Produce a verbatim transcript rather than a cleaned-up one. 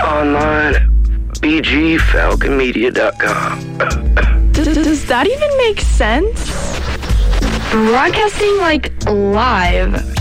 online at b g falcon media dot com. Does that even make sense? Broadcasting like live